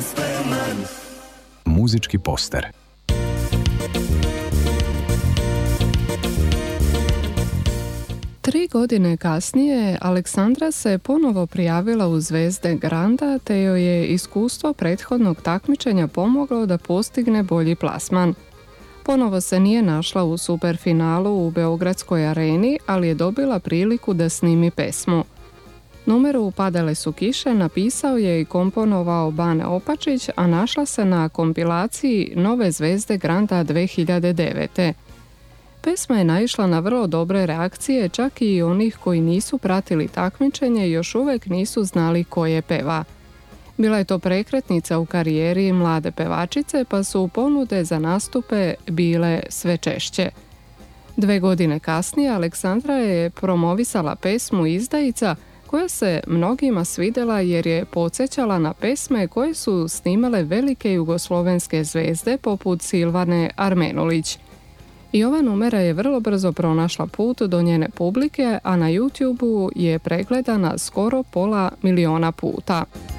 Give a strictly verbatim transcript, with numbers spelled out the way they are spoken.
Muzički poster. Tri godine kasnije Aleksandra se ponovo prijavila u Zvezde Granda, te joj je iskustvo prethodnog takmičenja pomoglo da postigne bolji plasman. Ponovo se nije našla u superfinalu u Beogradskoj areni, ali je dobila priliku da snimi pesmu. Numeru Padale su kiše napisao je i komponovao Bane Opačić, a našla se na kompilaciji Nove Zvezde Granda dve hiljade devete. Pesma je naišla na vrlo dobre reakcije, čak i onih koji nisu pratili takmičenje i još uvek nisu znali ko je peva. Bila je to prekretnica u karijeri mlade pevačice, pa su ponude za nastupe bile sve češće. Dve godine kasnije Aleksandra je promovisala pesmu Izdajica, koja se mnogima svidjela jer je podsjećala na pesme koje su snimale velike jugoslovenske zvezde poput Silvane Armenulić. I ova numera je vrlo brzo pronašla put do njene publike, a na YouTubeu je pregledana skoro pola miliona puta.